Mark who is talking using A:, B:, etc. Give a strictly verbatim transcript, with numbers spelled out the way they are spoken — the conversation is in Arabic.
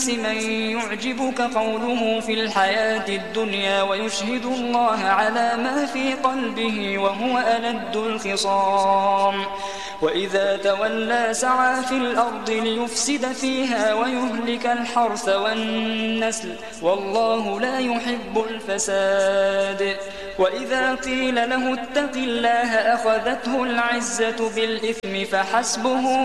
A: من يعجبك قوله في الحياة الدنيا ويشهد الله على ما في قلبه وهو ألد الخصام وإذا تولى سعى في الأرض ليفسد فيها ويهلك الحرث والنسل والله لا يحب الفساد وإذا قيل له اتق الله أخذته العزة بالإثم فحسبه